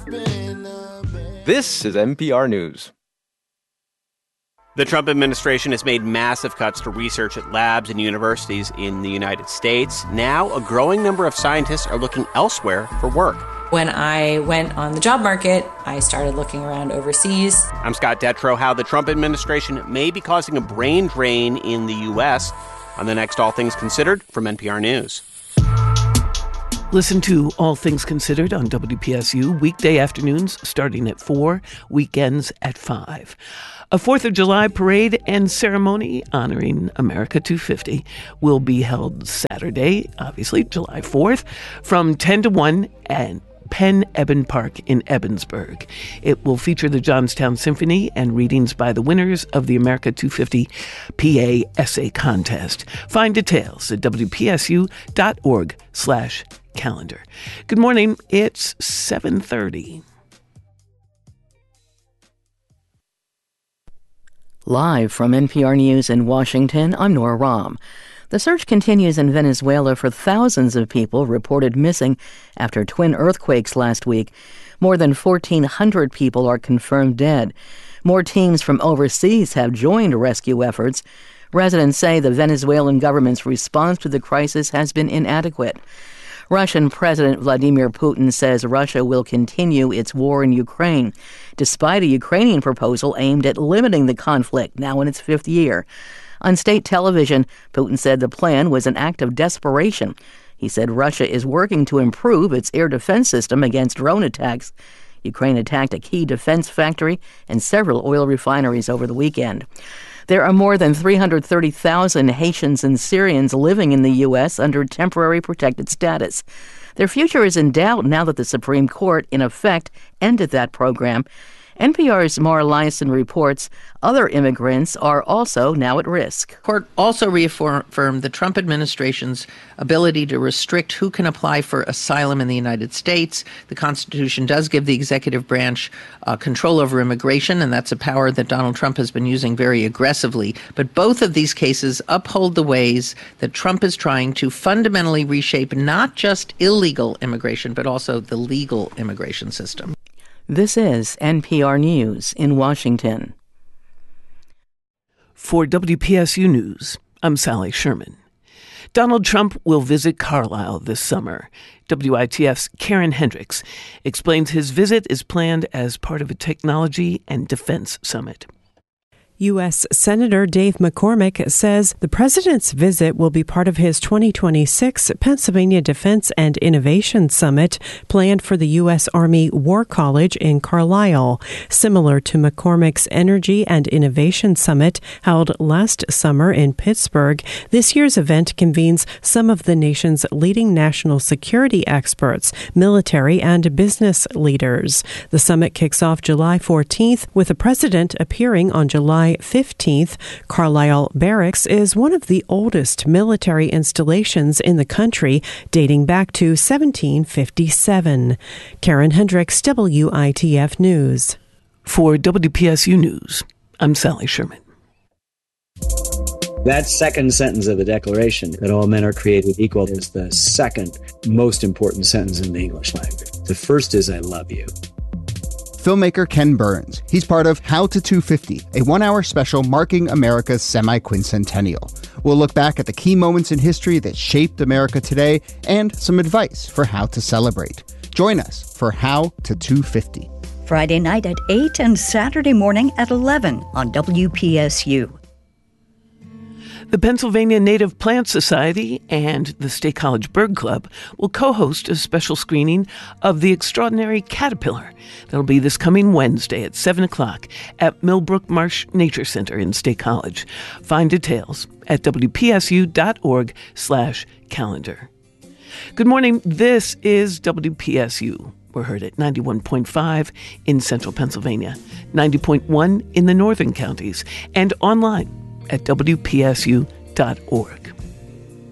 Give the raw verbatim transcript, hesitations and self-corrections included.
This is N P R News. The Trump administration has made massive cuts to research at labs and universities in the United States. Now, a growing number of scientists are looking elsewhere for work. When I went on the job market, I started looking around overseas. I'm Scott Detrow. How the Trump administration may be causing a brain drain in the U S on the next All Things Considered from N P R News. Listen to All Things Considered on W P S U weekday afternoons starting at four, weekends at five. A fourth of July parade and ceremony honoring America two fifty will be held Saturday, obviously July fourth, from ten to one at Penn Eben Park in Ebensburg. It will feature the Johnstown Symphony and readings by the winners of the America two fifty P A Essay Contest. Find details at wpsu.org slash calendar. Good morning. It's seven thirty. Live from N P R News in Washington, I'm Nora Rahm. The search continues in Venezuela for thousands of people reported missing after twin earthquakes last week. More than fourteen hundred people are confirmed dead. More teams from overseas have joined rescue efforts. Residents say the Venezuelan government's response to the crisis has been inadequate. Russian President Vladimir Putin says Russia will continue its war in Ukraine, despite a Ukrainian proposal aimed at limiting the conflict, now in its fifth year. On state television, Putin said the plan was an act of desperation. He said Russia is working to improve its air defense system against drone attacks. Ukraine attacked a key defense factory and several oil refineries over the weekend. There are more than three hundred thirty thousand Haitians and Syrians living in the U S under temporary protected status. Their future is in doubt now that the Supreme Court, in effect, ended that program. N P R's Mara Liasson reports other immigrants are also now at risk. Court also reaffirmed the Trump administration's ability to restrict who can apply for asylum in the United States. The Constitution does give the executive branch uh, control over immigration, and that's a power that Donald Trump has been using very aggressively. But both of these cases uphold the ways that Trump is trying to fundamentally reshape not just illegal immigration, but also the legal immigration system. This is N P R News in Washington. For W P S U News, I'm Sally Sherman. Donald Trump will visit Carlisle this summer. W I T F's Karen Hendricks explains his visit is planned as part of a technology and defense summit. U S. Senator Dave McCormick says the president's visit will be part of his twenty twenty-six Pennsylvania Defense and Innovation Summit planned for the U S. Army War College in Carlisle. Similar to McCormick's Energy and Innovation Summit held last summer in Pittsburgh, this year's event convenes some of the nation's leading national security experts, military and business leaders. The summit kicks off July fourteenth with the president appearing on July fifteenth. Carlisle Barracks is one of the oldest military installations in the country, dating back to seventeen fifty-seven. Karen Hendricks, W I T F News. For W P S U News, I'm Sally Sherman. That second sentence of the Declaration, that all men are created equal, is the second most important sentence in the English language. The first is, I love you. Filmmaker Ken Burns. He's part of How to two fifty, a one-hour special marking America's semi-quincentennial. We'll look back at the key moments in history that shaped America today and some advice for how to celebrate. Join us for How to two fifty. Friday night at eight and Saturday morning at eleven on W P S U. The Pennsylvania Native Plant Society and the State College Bird Club will co-host a special screening of The Extraordinary Caterpillar. That'll be this coming Wednesday at seven o'clock at Millbrook Marsh Nature Center in State College. Find details at wpsu.org slash calendar. Good morning. This is W P S U. We're heard at ninety-one point five in central Pennsylvania, ninety point one in the northern counties, and online at w p s u dot org.